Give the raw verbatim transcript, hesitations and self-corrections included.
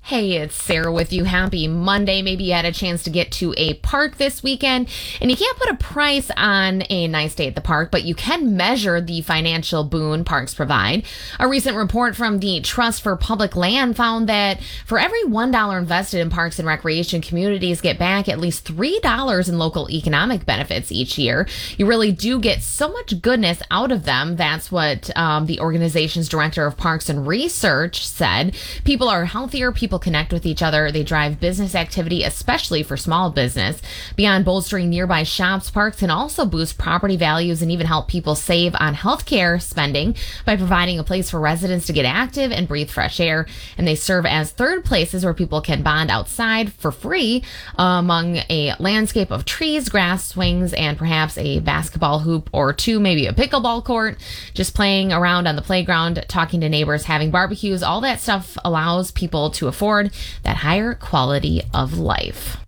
Hey, it's Sarah with you. Happy Monday. Maybe you had a chance to get to a park this weekend, and you can't put a price on a nice day at the park, but you can measure the financial boon parks provide. A recent report from the Trust for Public Land found that for every one dollar invested in parks and recreation, communities get back at least three dollars in local economic benefits each year. You really do get so much goodness out of them. That's what um, the organization's director of parks and research said. People are healthier. People connect with each other. They drive business activity, especially for small business. Beyond bolstering nearby shops, parks can also boost property values and even help people save on healthcare spending by providing a place for residents to get active and breathe fresh air. And they serve as third places where people can bond outside for free among a landscape of trees, grass, swings, and perhaps a basketball hoop or two, maybe a pickleball court. Just playing around on the playground, talking to neighbors, having barbecues, all that stuff allows people to afford that higher quality of life.